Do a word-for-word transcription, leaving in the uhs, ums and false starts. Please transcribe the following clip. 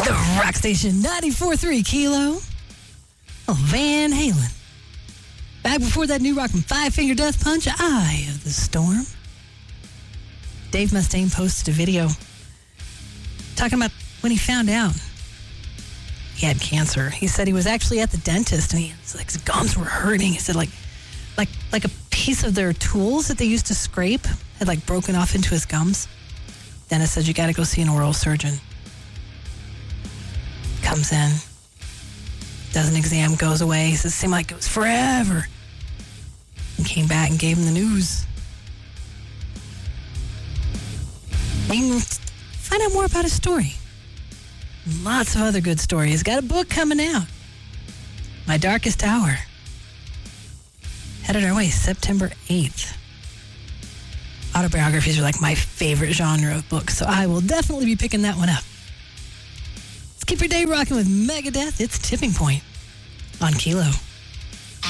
The Rock Station ninety-four point three Kilo. Oh, Van Halen. Back before that new rock from Five Finger Death Punch, Eye of the Storm. Dave Mustaine posted a video talking about when he found out he had cancer. He said he was actually at the dentist and he was like, his gums were hurting. He said like, like, like a piece of their tools that they used to scrape had like broken off into his gums. Dentist said, you got to go see an oral surgeon. Comes in, does an exam, goes away. He says, it seemed like it was forever. And came back and gave him the news. You can find out more about his story. Lots of other good stories. He's got a book coming out. My Darkest Hour. Headed our way September eighth. Autobiographies are like my favorite genre of books, so I will definitely be picking that one up. Let's keep your day rocking with Megadeth. It's Tipping Point on Kilo.